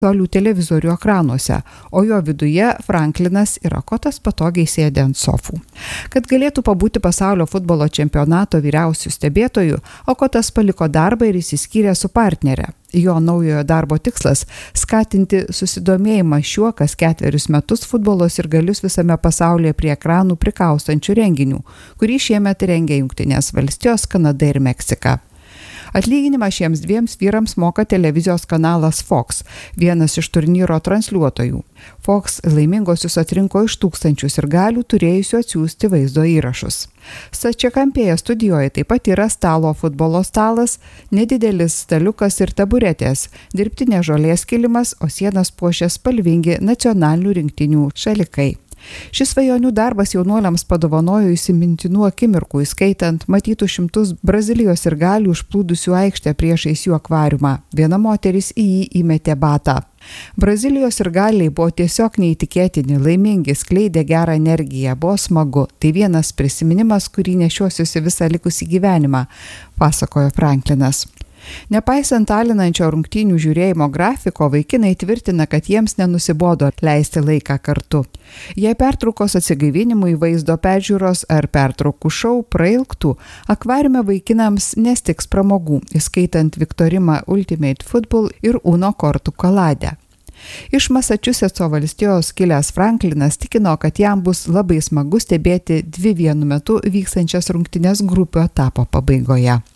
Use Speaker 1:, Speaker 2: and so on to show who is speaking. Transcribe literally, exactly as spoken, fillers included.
Speaker 1: tolių televizorių ekranuose, o jo viduje Franklinas ir Okotas patogiai sėdi ant sofų. Kad galėtų pabūti pasaulio futbolo čempionato vyriausių stebėtojų, Okotas paliko darbą ir išsiskyrė su partnere. Jo naujojo darbo tikslas – skatinti susidomėjimą šiuo kas ketverius metus futbolos ir galius visame pasaulyje prie ekranų prikaustančių renginių, kurį šiemet rengia Jungtinės Valstijos, Kanada ir Meksika. Atlyginimą šiems dviems vyrams moka televizijos kanalas Fox, vienas iš turnyro transliuotojų. Fox laimingosius atrinko iš tūkstančių sirgalių turėjusių atsiųsti vaizdo įrašus. Stačiakampėje studijoje taip pat yra stalo futbolo stalas, nedidelis staliukas ir taburetės, dirbtinė žolės kilimas, o sienas puošia spalvingi nacionalinių rinktinių šalikai. Šis svajonių darbas jaunuoliams padovanojo įsimintinų akimirkų, įskaitant matytų šimtus Brazilijos sirgalių užplūdusių aikštę priešais jų akvariumą. Viena moteris į jį įmetė batą. Brazilijos sirgaliai buvo tiesiog neįtikėtini, laimingi, skleidė gerą energiją, buvo smagu. Tai vienas prisiminimas, kurį nešiosiuosi visą likusį gyvenimą, pasakojo Franklinas. Nepaisant alinančio rungtynių žiūrėjimo grafiko, vaikinai tvirtina, kad jiems nenusibodo leisti laiką kartu. Jei pertraukos atsigaivinimui, vaizdo peržiūros ar pertraukų šou prailgtų, akvariume vaikinams nestiks pramogų, įskaitant Viktorimą Ultimate Football ir Uno kortų kaladę. Iš Masačusetso valstijos kilęs Franklinas tikino, kad jam bus labai smagu stebėti dvi vienu metu vykstančias rungtynes grupių etapo pabaigoje.